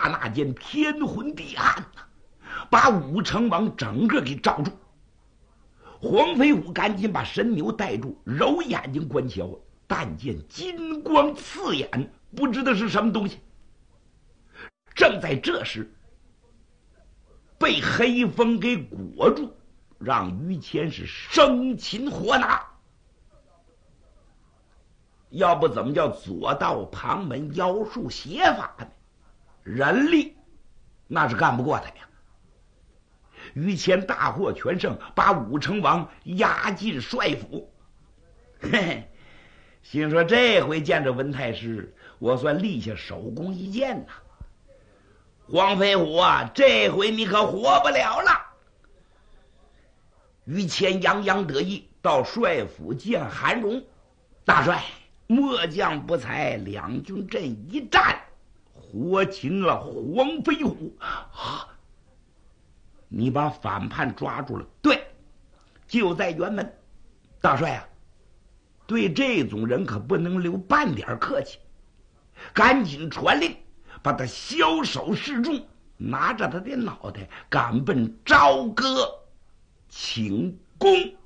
刹那间天昏地暗呐，把武成王整个给罩住。黄飞虎赶紧把神牛带住，揉眼睛观瞧，但见金光刺眼，不知道是什么东西。正在这时，被黑风给裹住，让于谦是生擒活拿。要不怎么叫左道旁门妖术邪法呢？人力那是干不过他呀。于谦大获全胜，把武成王押进帅府。嘿嘿，心说这回见着文太师，我算立下首功一件呐。黄飞虎啊，这回你可活不了了。于谦洋洋得意，到帅府见韩荣大帅，末将不才，两军阵一战，活擒了黄飞虎啊！你把反叛抓住了？对，就在辕门。大帅啊，对这种人可不能留半点客气，赶紧传令，把他枭首示众，拿着他的脑袋赶奔朝歌请功。